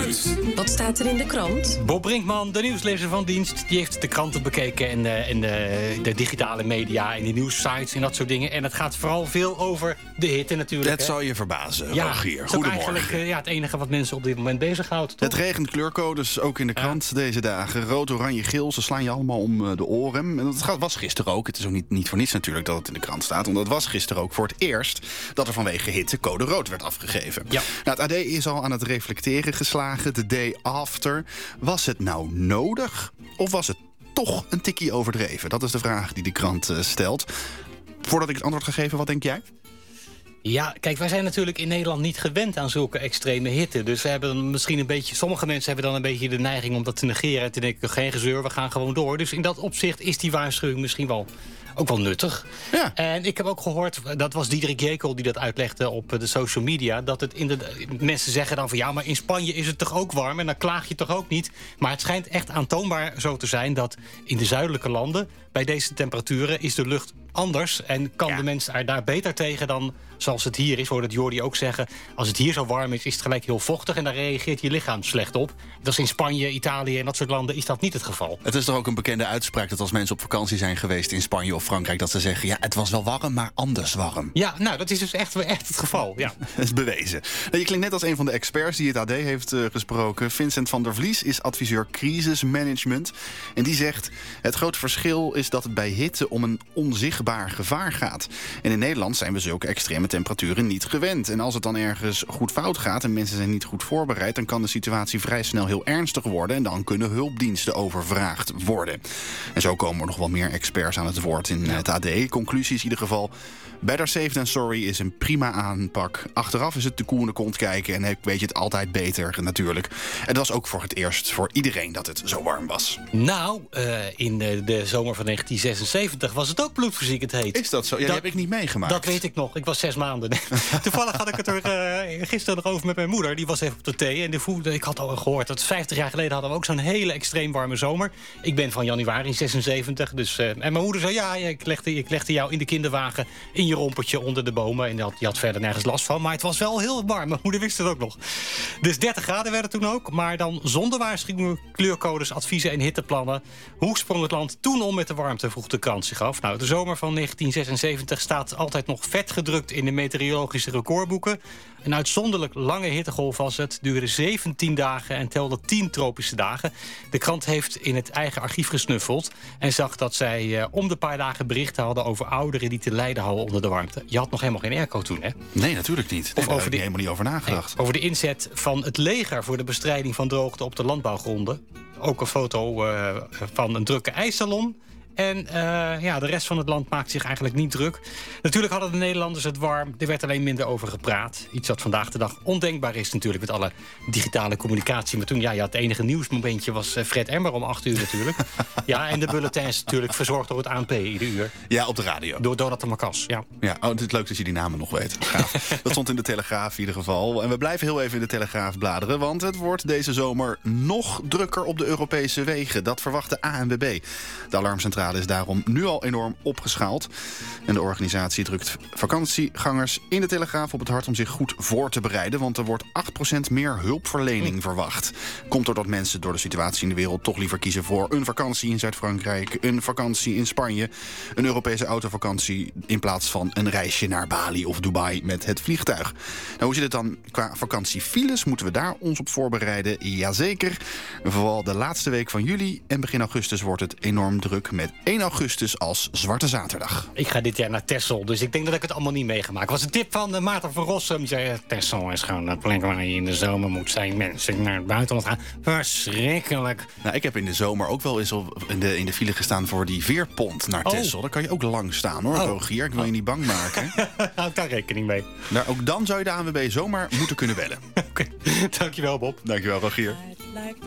Nieuws. Wat staat er in de krant? Bob Brinkman, de nieuwslezer van dienst, die heeft de kranten bekeken en de digitale media en die nieuwssites en dat soort dingen. En het gaat vooral veel over de hitte natuurlijk. Het zal je verbazen, ja, Rogier. Het is ook Goedemorgen. eigenlijk het enige wat mensen op dit moment bezighoudt. Toch? Het regent kleurcodes, ook in de krant deze dagen. Rood, oranje, geel, ze slaan je allemaal om de oren. En dat was gisteren ook. Het is ook niet voor niets natuurlijk dat het in de krant staat. Want het was gisteren ook voor het eerst dat er vanwege hitte code rood werd afgegeven. Ja. Nou, het AD is al aan het reflecteren geslagen. De day after. Was het nou nodig? Of was het toch een tikkie overdreven? Dat is de vraag die de krant stelt. Voordat ik het antwoord ga geven, wat denk jij? Ja, kijk, wij zijn natuurlijk in Nederland niet gewend aan zulke extreme hitte. Dus we hebben misschien een beetje, sommige mensen hebben dan een beetje de neiging om dat te negeren en te denken, geen gezeur, we gaan gewoon door. Dus in dat opzicht is die waarschuwing misschien ook wel nuttig. Ja. En ik heb ook gehoord, dat was Diederik Jekyll die dat uitlegde op de social media, dat het mensen zeggen dan van ja, maar in Spanje is het toch ook warm en dan klaag je toch ook niet. Maar het schijnt echt aantoonbaar zo te zijn dat in de zuidelijke landen bij deze temperaturen is de lucht anders en kan de mens er daar beter tegen dan zoals het hier is. Hoorde het Jordi ook zeggen, als het hier zo warm is het gelijk heel vochtig en daar reageert je lichaam slecht op. Dat is in Spanje, Italië en dat soort landen is dat niet het geval. Het is toch ook een bekende uitspraak dat als mensen op vakantie zijn geweest in Spanje of Frankrijk, dat ze zeggen, ja, het was wel warm, maar anders warm. Ja, nou, dat is dus echt het geval. Ja. Dat is bewezen. Nou, je klinkt net als een van de experts die het AD heeft gesproken. Vincent van der Vlies is adviseur crisismanagement. En die zegt, het grote verschil is dat het bij hitte om een onzichtbaar gevaar gaat. En in Nederland zijn we zulke extreme temperaturen niet gewend. En als het dan ergens goed fout gaat en mensen zijn niet goed voorbereid, dan kan de situatie vrij snel heel ernstig worden en dan kunnen hulpdiensten overvraagd worden. En zo komen er nog wel meer experts aan het woord in het AD. Conclusie is in ieder geval, better safe than sorry is een prima aanpak. Achteraf is het de koe in de kont kijken en weet je het altijd beter natuurlijk. Het was ook voor het eerst voor iedereen dat het zo warm was. Nou, in de zomer van 1976 was het ook bloedverziekend heet. Is dat zo? Ja, dat heb ik niet meegemaakt. Dat weet ik nog. Ik was 6 maanden. Toevallig had ik het er gisteren nog over met mijn moeder. Die was even op de thee. En ik had al gehoord dat 50 jaar geleden hadden we ook zo'n hele extreem warme zomer. Ik ben van januari 76. Dus, en mijn moeder zei, ja, ik legde jou in de kinderwagen in je rompertje onder de bomen. En je had verder nergens last van. Maar het was wel heel warm. Mijn moeder wist het ook nog. Dus 30 graden werd het toen ook. Maar dan zonder waarschuwingen, kleurcodes, adviezen en hitteplannen. Hoe sprong het land toen om met de warmte, vroeg de krant zich af. Nou, de zomer van 1976 staat altijd nog vet gedrukt in de meteorologische recordboeken. Een uitzonderlijk lange hittegolf was het. Duurde 17 dagen en telde 10 tropische dagen. De krant heeft in het eigen archief gesnuffeld en zag dat zij om de paar dagen berichten hadden over ouderen die te lijden hadden onder de warmte. Je had nog helemaal geen airco toen, hè? Nee, natuurlijk niet. Daar heb ik helemaal niet over nagedacht. Nee, over de inzet van het leger voor de bestrijding van droogte op de landbouwgronden. Ook een foto van een drukke ijssalon. En de rest van het land maakt zich eigenlijk niet druk. Natuurlijk hadden de Nederlanders het warm. Er werd alleen minder over gepraat. Iets wat vandaag de dag ondenkbaar is natuurlijk met alle digitale communicatie. Maar toen, ja, het enige nieuwsmomentje was Fred Emmer om 8 uur natuurlijk. Ja, en de bulletins natuurlijk verzorgd door het ANP ieder uur. Ja, op de radio. Door Donat de Marcas, ja. Ja, het is leuk dat je die namen nog weet. Gaaf. Dat stond in de Telegraaf in ieder geval. En we blijven heel even in de Telegraaf bladeren, want het wordt deze zomer nog drukker op de Europese wegen. Dat verwacht de ANWB. De alarmcentrale is daarom nu al enorm opgeschaald. En de organisatie drukt vakantiegangers in de Telegraaf op het hart om zich goed voor te bereiden, want er wordt 8% meer hulpverlening verwacht. Komt doordat mensen door de situatie in de wereld toch liever kiezen voor een vakantie in Zuid-Frankrijk, een vakantie in Spanje, een Europese autovakantie in plaats van een reisje naar Bali of Dubai met het vliegtuig. Nou, hoe zit het dan qua vakantiefiles? Moeten we daar ons op voorbereiden? Jazeker. Vooral de laatste week van juli en begin augustus wordt het enorm druk met 1 augustus als Zwarte Zaterdag. Ik ga dit jaar naar Texel, dus ik denk dat ik het allemaal niet meegemaakt. Het was een tip van Maarten van Rossum. Die zei, Texel is gewoon de plek waar je in de zomer moet zijn. Mensen naar het buitenland gaan. Verschrikkelijk. Nou, ik heb in de zomer ook wel eens in de file gestaan voor die veerpont naar Texel. Daar kan je ook lang staan, hoor, Rogier. Ik wil je niet bang maken. Houd daar rekening mee. Nou, ook dan zou je de ANWB zomaar moeten kunnen bellen. Oké, dankjewel Bob. Dankjewel, Rogier. Like